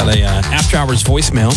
got a after-hours voicemail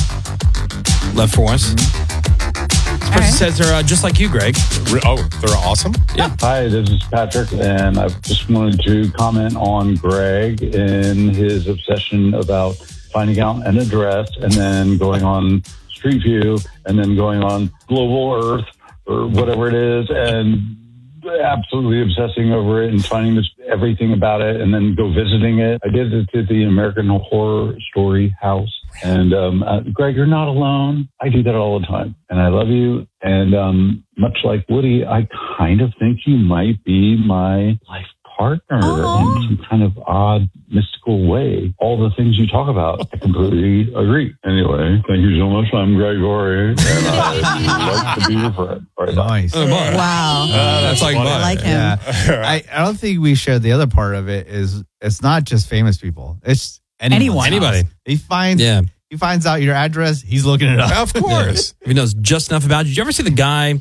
left for us. This person says they're just like you, Greg. Oh, they're awesome? Yeah. Hi, this is Patrick, and I just wanted to comment on Greg and his obsession about finding out an address and then going on Street View and then going on Global Earth or whatever it is and absolutely obsessing over it and finding everything about it and then go visiting it. I did it at the American Horror Story House. And Greg, you're not alone. I do that all the time. And I love you. And much like Woody, I kind of think you might be my life partner in some kind of odd, mystical way. All the things you talk about, I completely agree. Anyway, thank you so much. I'm Greg Gorey, and I'd like to be your friend. Right, nice. Wow. That's like I like him. Yeah. I don't think we shared the other part of it is it's not just famous people. It's Anyone. Anybody. He finds out your address. He's looking it up. Of course. He knows just enough about you. Did you ever see the guy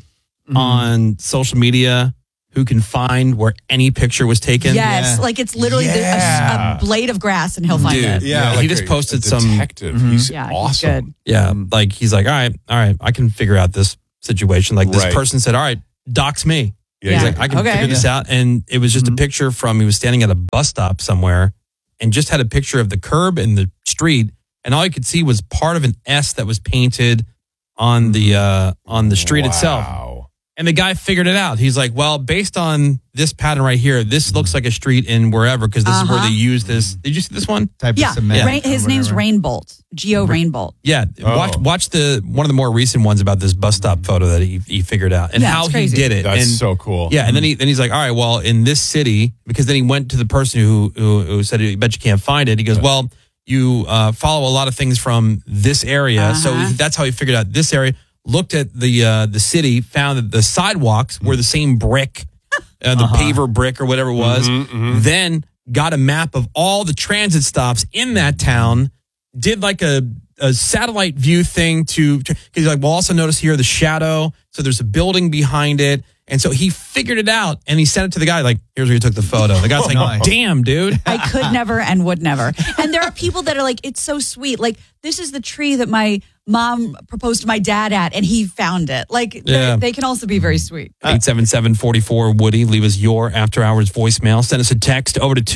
on social media who can find where any picture was taken? Yes, like it's literally a blade of grass and he'll find it. Yeah, he just posted a some detective. He's awesome. Good. Yeah, like he's like, all right, I can figure out this situation. Like this person said, all right, dox me. Yeah, He's like, I can figure this out. And it was just a picture he was standing at a bus stop somewhere and just had a picture of the curb and the street. And all you could see was part of an S that was painted on the street itself. And the guy figured it out. He's like, well, based on this pattern right here, this looks like a street in wherever because this is where they use this. Did you see this one? Type of cement. His name's Rainbolt. Geo Rainbolt. Yeah. Watch one of the more recent ones about this bus stop photo that he figured out and how he did it. That's so cool. Yeah. And then he's like, all right, well, in this city, because then he went to the person who said, I bet you can't find it. He goes, well, you follow a lot of things from this area. So that's how he figured out this area. Looked at the city, found that the sidewalks were the same brick, the paver brick or whatever it was. Then got a map of all the transit stops in that town. Did like a satellite view thing because he's like, well, also notice here the shadow. So there's a building behind it. And so he figured it out and he sent it to the guy like, here's where you took the photo. The guy's like, damn, dude. I could never and would never. And there are people that are like, it's so sweet. Like, this is the tree that my mom proposed to my dad at and he found it. Like, they can also be very sweet. 877-44-WOODY. Leave us your after hours voicemail. Send us a text over to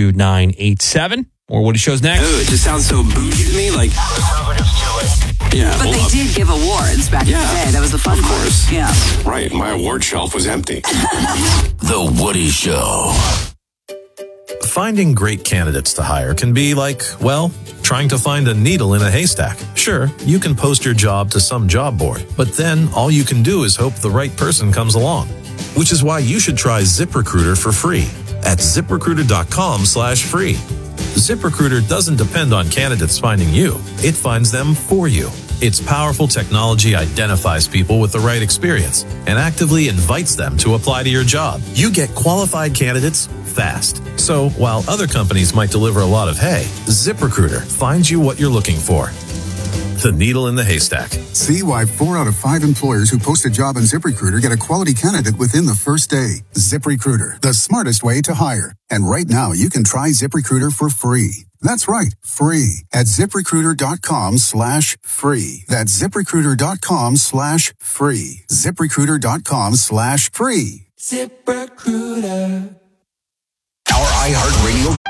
22987. More Woody Show's next. Oh, it just sounds so bougie to me. Like, yeah. But they did give awards back in the day. That was the fun part. Yeah. Right. My award shelf was empty. The Woody Show. Finding great candidates to hire can be like, well, trying to find a needle in a haystack. Sure, you can post your job to some job board, but then all you can do is hope the right person comes along. Which is why you should try ZipRecruiter for free at ZipRecruiter.com/free. ZipRecruiter doesn't depend on candidates finding you. It finds them for you. Its powerful technology identifies people with the right experience and actively invites them to apply to your job. You get qualified candidates fast. So while other companies might deliver a lot of hay, ZipRecruiter finds you what you're looking for. The needle in the haystack. See why 4 out of 5 employers who post a job on ZipRecruiter get a quality candidate within the first day. ZipRecruiter, the smartest way to hire. And right now, you can try ZipRecruiter for free. That's right, free at ZipRecruiter.com/free. That's ZipRecruiter.com/free. ZipRecruiter.com/free. ZipRecruiter. Our iHeartRadio